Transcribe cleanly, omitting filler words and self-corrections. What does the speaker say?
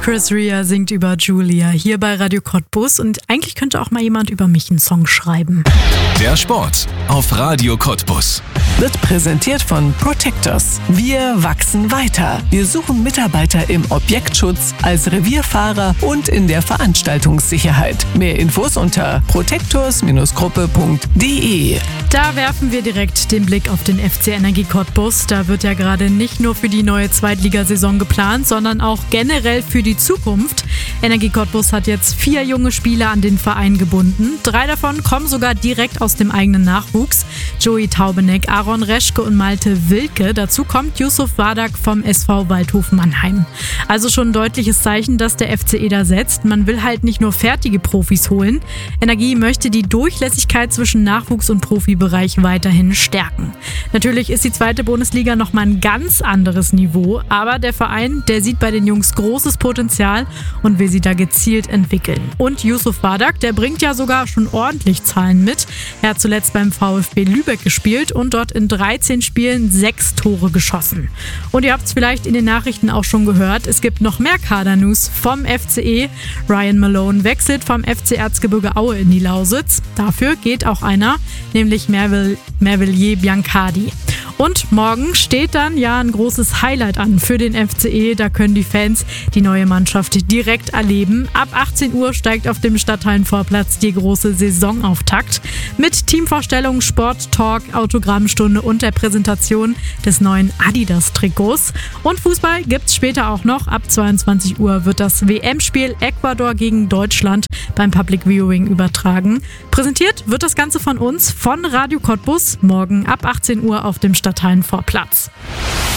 Chris Rea singt über Julia hier bei Radio Cottbus und eigentlich könnte auch mal jemand über mich einen Song schreiben. Der Sport auf Radio Cottbus. Wird präsentiert von Protectors. Wir wachsen weiter. Wir suchen Mitarbeiter im Objektschutz, als Revierfahrer und in der Veranstaltungssicherheit. Mehr Infos unter protectors-gruppe.de. Da werfen wir direkt den Blick auf den FC Energie Cottbus. Da wird ja gerade nicht nur für die neue Zweitligasaison geplant, sondern auch generell für die Zukunft. Energie Cottbus hat jetzt 4 junge Spieler an den Verein gebunden. 3 davon kommen sogar direkt aus dem eigenen Nachwuchs. Joey Taubeneck, Aaron Reschke und Malte Wilke. Dazu kommt Yusuf Wadak vom SV Waldhof Mannheim. Also schon ein deutliches Zeichen, dass der FCE da setzt. Man will halt nicht nur fertige Profis holen. Energie möchte die Durchlässigkeit zwischen Nachwuchs- und Profibereich weiterhin stärken. Natürlich ist die zweite Bundesliga nochmal ein ganz anderes Niveau, aber der Verein, der sieht bei den Jungs großes Potenzial und will sie da gezielt entwickeln. Und Yusuf Wadak, der bringt ja sogar schon ordentlich Zahlen mit. Er hat zuletzt beim VfB Lübeck gespielt und dort in 13 Spielen 6 Tore geschossen. Und ihr habt es vielleicht in den Nachrichten auch schon gehört, es gibt noch mehr Kader-News vom FCE. Ryan Malone wechselt vom FC Erzgebirge Aue in die Lausitz. Dafür geht auch einer, nämlich Mervillier Biancardi. Und morgen steht dann ja ein großes Highlight an für den FCE. Da können die Fans die neue Mannschaft direkt erleben. Ab 18 Uhr steigt auf dem Stadthallenvorplatz die große Saisonauftakt mit Teamvorstellung, Sporttalk, Autogrammstunde und der Präsentation des neuen Adidas-Trikots. Und Fußball gibt's später auch noch. Ab 22 Uhr wird das WM-Spiel Ecuador gegen Deutschland beim Public Viewing übertragen. Präsentiert wird das Ganze von uns, von Radio Cottbus, morgen ab 18 Uhr auf dem Stadthallenvorplatz.